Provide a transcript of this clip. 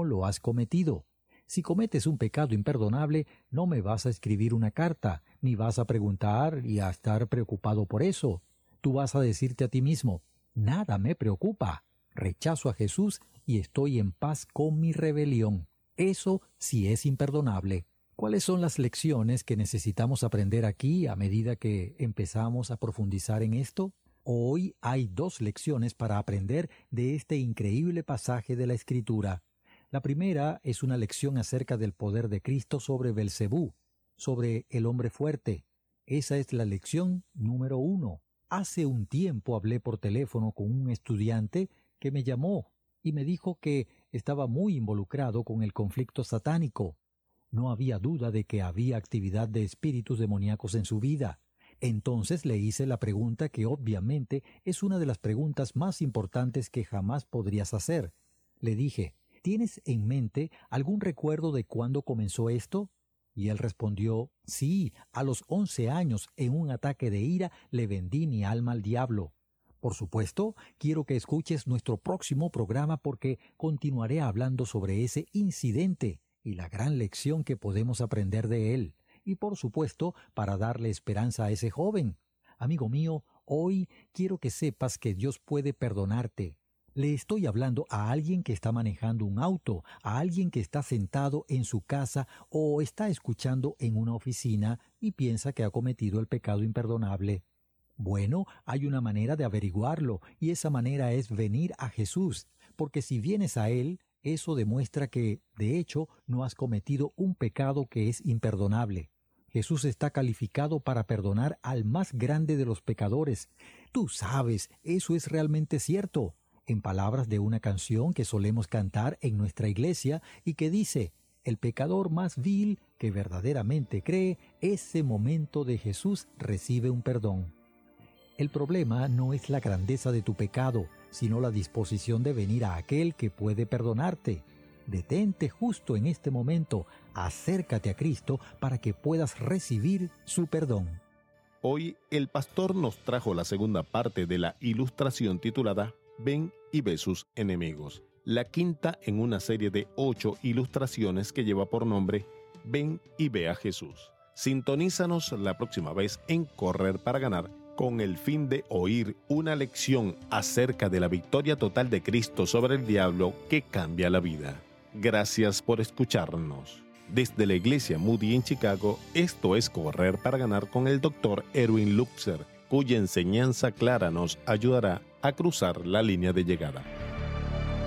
no lo has cometido. Si cometes un pecado imperdonable, no me vas a escribir una carta, ni vas a preguntar y a estar preocupado por eso. Tú vas a decirte a ti mismo, nada me preocupa. Rechazo a Jesús y estoy en paz con mi rebelión. Eso sí es imperdonable. ¿Cuáles son las lecciones que necesitamos aprender aquí a medida que empezamos a profundizar en esto? Hoy hay 2 lecciones para aprender de este increíble pasaje de la Escritura. La primera es una lección acerca del poder de Cristo sobre Belcebú, sobre el hombre fuerte. Esa es la lección número 1. Hace un tiempo hablé por teléfono con un estudiante que me llamó y me dijo que estaba muy involucrado con el conflicto satánico. No había duda de que había actividad de espíritus demoníacos en su vida. Entonces le hice la pregunta que obviamente es una de las preguntas más importantes que jamás podrías hacer. Le dije, ¿tienes en mente algún recuerdo de cuándo comenzó esto? Y él respondió, sí, a los 11 años, en un ataque de ira, le vendí mi alma al diablo. Por supuesto, quiero que escuches nuestro próximo programa porque continuaré hablando sobre ese incidente y la gran lección que podemos aprender de él. Y por supuesto, para darle esperanza a ese joven. Amigo mío, hoy quiero que sepas que Dios puede perdonarte. Le estoy hablando a alguien que está manejando un auto, a alguien que está sentado en su casa o está escuchando en una oficina y piensa que ha cometido el pecado imperdonable. Bueno, hay una manera de averiguarlo y esa manera es venir a Jesús, porque si vienes a Él, eso demuestra que, de hecho, no has cometido un pecado que es imperdonable. Jesús está calificado para perdonar al más grande de los pecadores. Tú sabes, eso es realmente cierto. En palabras de una canción que solemos cantar en nuestra iglesia y que dice, el pecador más vil que verdaderamente cree, ese momento de Jesús recibe un perdón. El problema no es la grandeza de tu pecado, sino la disposición de venir a aquel que puede perdonarte. Detente justo en este momento, acércate a Cristo para que puedas recibir su perdón. Hoy el pastor nos trajo la segunda parte de la ilustración titulada Ven y ve sus enemigos, la quinta en una serie de 8 ilustraciones que lleva por nombre Ven y ve a Jesús. Sintonízanos la próxima vez en Correr para Ganar, con el fin de oír una lección acerca de la victoria total de Cristo sobre el diablo que cambia la vida. Gracias por escucharnos. Desde la Iglesia Moody en Chicago, esto es Correr para Ganar con el Dr. Erwin Lutzer, cuya enseñanza clara nos ayudará a cruzar la línea de llegada.